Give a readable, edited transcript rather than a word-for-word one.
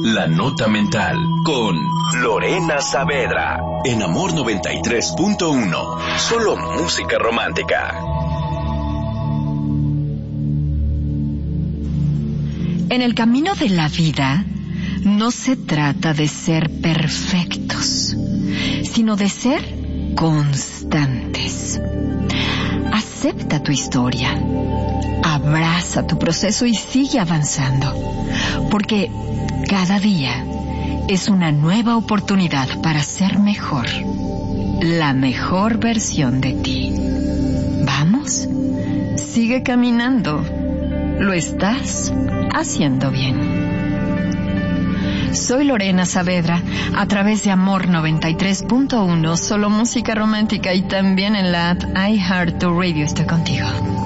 La Nota Mental con Lorena Saavedra en Amor 93.1. Solo música romántica. En el camino de la vida no se trata de ser perfectos, sino de ser constantes. Acepta tu historia, abraza tu proceso y sigue avanzando, porque cada día es una nueva oportunidad para ser mejor, la mejor versión de ti. Vamos, sigue caminando, lo estás haciendo bien. Soy Lorena Saavedra, a través de Amor 93.1, solo música romántica, y también en la app iHeartRadio. Estoy contigo.